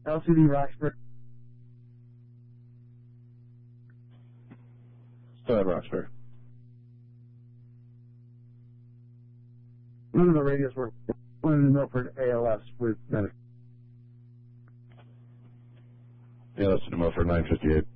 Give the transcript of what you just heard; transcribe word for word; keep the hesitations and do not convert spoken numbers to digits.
L C D Roxbury. Still at Roxbury. None of the radios were one in the Milford A L S with benefit. Yeah, that's the Milford nine fifty-eight.